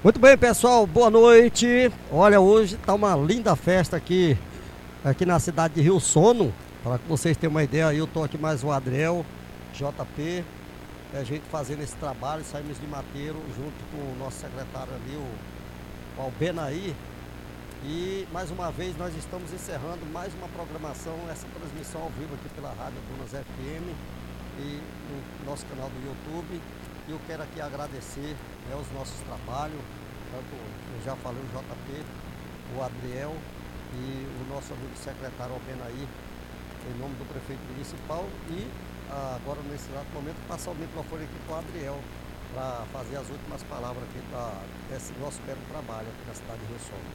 Muito bem, pessoal, boa noite. Olha, hoje tá uma linda festa aqui na cidade de Rio Sono. Para que vocês tenham uma ideia, eu tô aqui mais o Adriel, JP, a gente fazendo esse trabalho. Saímos de Mateiro junto com o nosso secretário ali, o Albenaí. E mais uma vez nós estamos encerrando mais uma programação, essa transmissão ao vivo aqui pela Rádio Dunas FM e no nosso canal do YouTube. E eu quero aqui agradecer os nossos trabalhos, tanto eu já falei o JP, o Adriel e o nosso amigo secretário Albenaí, em nome do prefeito municipal. E agora nesse exato momento passar o microfone aqui para o Adriel para fazer as últimas palavras aqui desse nosso belo trabalho aqui na cidade de Rio Sono.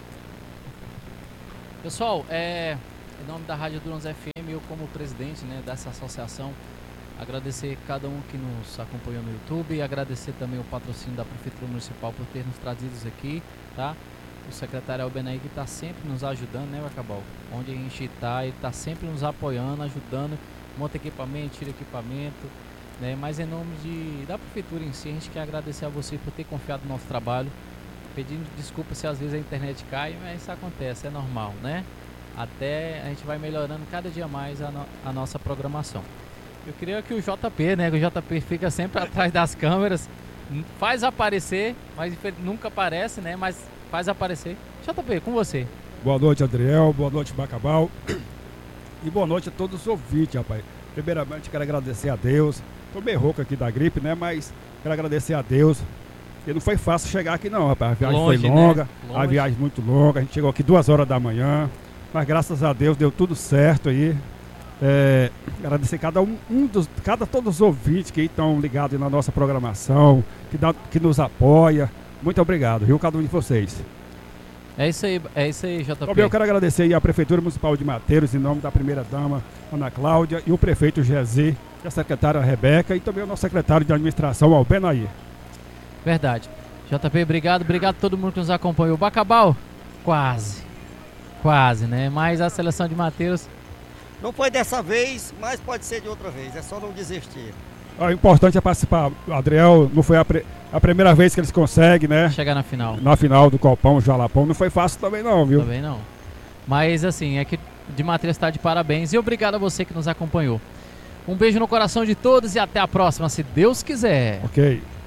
Pessoal, em nome da Rádio Dunas FM, eu como presidente dessa associação, agradecer cada um que nos acompanhou no YouTube e agradecer também o patrocínio da Prefeitura Municipal por ter nos trazido aqui, tá? O secretário Albenaí que está sempre nos ajudando, né, Bacabal? Onde a gente está, ele está sempre nos apoiando, ajudando, monta equipamento, tira equipamento, né? Mas em nome da Prefeitura em si, a gente quer agradecer a você por ter confiado no nosso trabalho, pedindo desculpa se às vezes a internet cai, mas isso acontece, é normal, né? Até a gente vai melhorando cada dia mais a nossa programação. Eu queria que o JP, que o JP fica sempre atrás das câmeras, faz aparecer, mas nunca aparece, mas faz aparecer. JP, com você. Boa noite, Adriel, boa noite, Bacabal, e boa noite a todos os ouvintes, rapaz. Primeiramente, quero agradecer a Deus. Tô meio rouco aqui da gripe, mas quero agradecer a Deus. E não foi fácil chegar aqui não, rapaz. A viagem foi longa, a viagem muito longa. A gente chegou aqui 2 horas da manhã, mas graças a Deus deu tudo certo aí. Agradecer todos os ouvintes que estão ligados na nossa programação, que nos apoia. Muito obrigado, viu, cada um de vocês. É isso aí, JP. Também eu quero agradecer aí a Prefeitura Municipal de Mateiros, em nome da primeira-dama, Ana Cláudia, e o prefeito Jezé, e a secretária Rebeca, e também o nosso secretário de administração, Albenaí. Verdade. JP, obrigado a todo mundo que nos acompanhou. Bacabal, quase, mas a seleção de Mateiros... Não foi dessa vez, mas pode ser de outra vez, é só não desistir. O importante é participar. O Adriel, não foi a primeira vez que eles conseguem, chegar na final. Na final do Copão, Jalapão, não foi fácil também não, viu? Também não. Mas assim, é que de Mateiros está de parabéns e obrigado a você que nos acompanhou. Um beijo no coração de todos e até a próxima, se Deus quiser. Ok.